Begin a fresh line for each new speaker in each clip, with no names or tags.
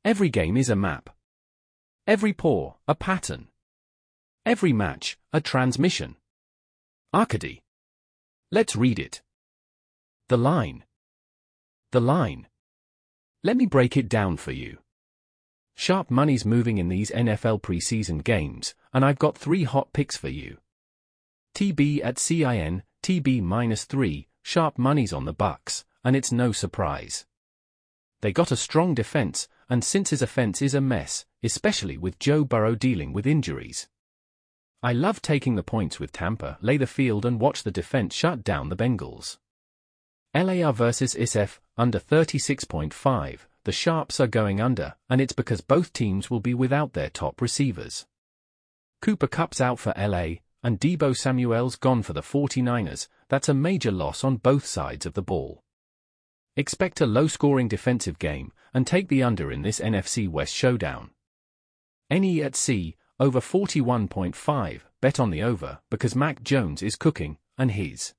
Every game is a map. Every pour, a pattern. Every match, a transmission. Arcady. Let's read it. The line. The line. Let me break it down for you. Sharp money's moving in these NFL preseason games, and I've got 3 hot picks for you. TB at CIN, TB -3, sharp money's on the Bucs, and it's no surprise. They got a strong defense, and since his offense is a mess, especially with Joe Burrow dealing with injuries. I love taking the points with Tampa, lay the field and watch the defense shut down the Bengals. LAR versus ISF, under 36.5, the Sharps are going under, and it's because both teams will be without their top receivers. Cooper Kupp's out for LA, and Deebo Samuel's gone for the 49ers, that's a major loss on both sides of the ball. Expect a low-scoring defensive game, and take the under in this NFC West showdown. NE at C, over 41.5, bet on the over, because Mac Jones is cooking, and his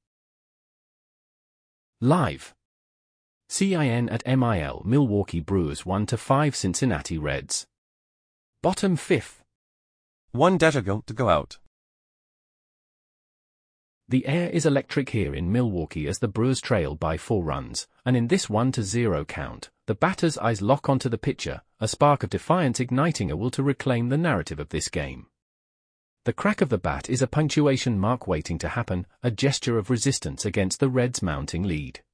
live. CIN at MIL, Milwaukee Brewers 1-5 Cincinnati Reds. Bottom 5th.
1 Dettago to go out.
The air is electric here in Milwaukee as the Brewers trail by 4 runs, and in this 1-0 count, the batter's eyes lock onto the pitcher, a spark of defiance igniting a will to reclaim the narrative of this game. The crack of the bat is a punctuation mark waiting to happen, a gesture of resistance against the Reds' mounting lead.